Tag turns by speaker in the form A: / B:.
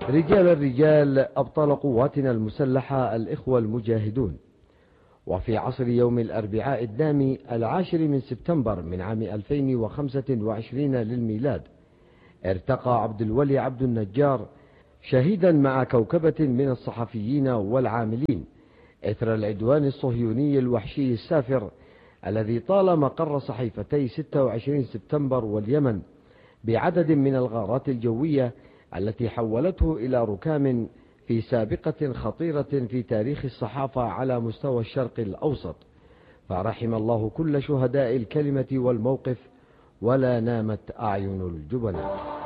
A: رجال الرجال أبطال قواتنا المسلحة الإخوة المجاهدون. وفي عصر يوم الأربعاء الدامي 10 سبتمبر من عام 2025 للميلاد، ارتقى عبد الولي عبد النجار شهيدا مع كوكبة من الصحفيين والعاملين إثر العدوان الصهيوني الوحشي السافر الذي طال مقر صحيفتي 26 سبتمبر واليمن بعدد من الغارات الجوية التي حولته إلى ركام في سابقة خطيرة في تاريخ الصحافة على مستوى الشرق الأوسط. فرحم الله كل شهداء الكلمة والموقف، ولا نامت أعين الجبناء.